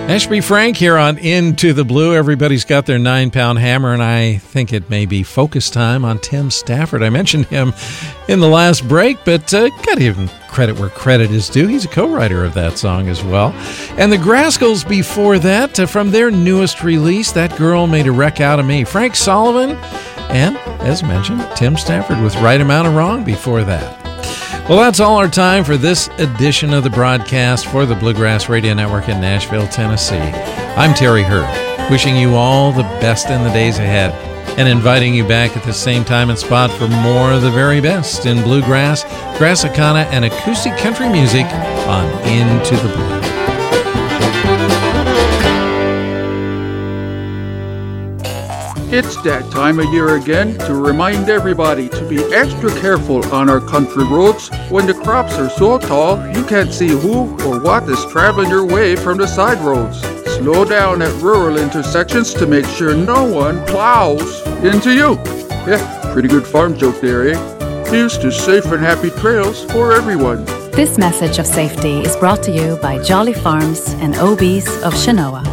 Ashby Frank here on Into the Blue. Everybody's got their 9-pound hammer, and I think it may be focus time on Tim Stafford. I mentioned him in the last break, but got to give him credit where credit is due. He's a co-writer of that song as well. And the Grascals before that, from their newest release, That Girl Made a Wreck Out of Me. Frank Sullivan and, as mentioned, Tim Stafford with Right Amount of Wrong before that. Well, that's all our time for this edition of the broadcast for the Bluegrass Radio Network in Nashville, Tennessee. I'm Terry Hurd, wishing you all the best in the days ahead and inviting you back at the same time and spot for more of the very best in bluegrass, Grassicana, and acoustic country music on Into the Blue. It's that time of year again to remind everybody to be extra careful on our country roads. When the crops are so tall, you can't see who or what is traveling your way from the side roads. Slow down at rural intersections to make sure no one plows into you. Yeah, pretty good farm joke there, eh? Here's to safe and happy trails for everyone. This message of safety is brought to you by Jolly Farms and OBs of Shenoa.